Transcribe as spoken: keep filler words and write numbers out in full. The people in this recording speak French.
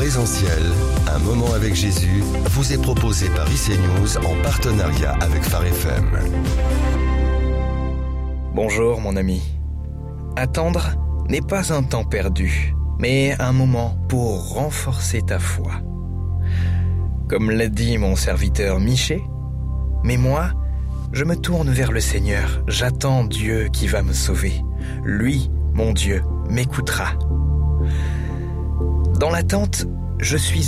Essentiel, un moment avec Jésus, vous est proposé par I C News en partenariat avec Phare F M. Bonjour mon ami. Attendre n'est pas un temps perdu, mais un moment pour renforcer ta foi. Comme l'a dit mon serviteur Miché, mais moi, je me tourne vers le Seigneur, j'attends Dieu qui va me sauver. Lui, mon Dieu, m'écoutera. Dans l'attente, je suis